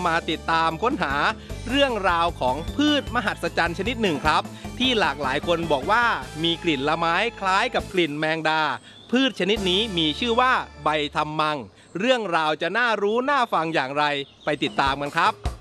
มาติดตามค้นหาเรื่องราวของพืชมหัศจรรย์ชนิดหนึ่งครับที่หลากหลายคนบอกว่ามีกลิ่นละไม้คล้ายกับกลิ่นแมงดาพืชชนิดนี้มีชื่อว่าใบทำมังเรื่องราวจะน่ารู้น่าฟังอย่างไรไปติดตามกันครับ